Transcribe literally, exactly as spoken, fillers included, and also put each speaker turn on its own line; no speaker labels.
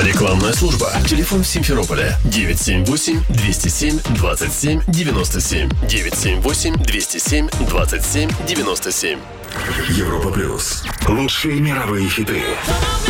Рекламная служба. Телефон в Симферополе девять семь восемь двести семь двадцать семь девяносто семь. девять семь восемь двести семь двадцать семь девяносто семь.
Европа плюс. Лучшие мировые хиты.